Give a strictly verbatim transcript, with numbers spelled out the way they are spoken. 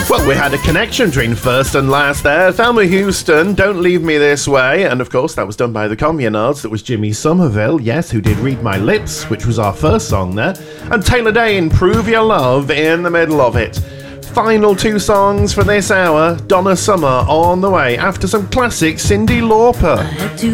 Well, we had a connection between first and last there. Thelma Houston, Don't Leave Me This Way. And of course, that was done by the Communards. That was Jimmy Somerville, yes, who did Read My Lips, which was our first song there. And Taylor Dayne, Prove Your Love, in the middle of it. Final two songs for this hour. Donna Summer on the way after some classic Cyndi Lauper.